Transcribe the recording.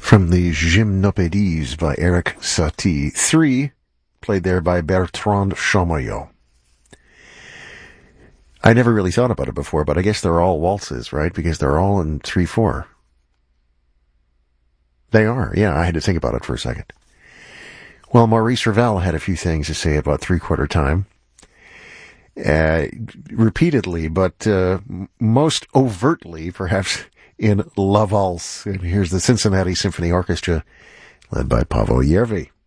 From the Gymnopédies by Eric Satie. 3, played there by Bertrand Chamoyot. I never really thought about it before, but I guess they're all waltzes, right? Because they're all in 3/4. They are, yeah, I had to think about it for a second. Well, Maurice Ravel had a few things to say about three-quarter time. Repeatedly, but most overtly, perhaps, in La Valse. And here's the Cincinnati Symphony Orchestra, led by Paavo Järvi.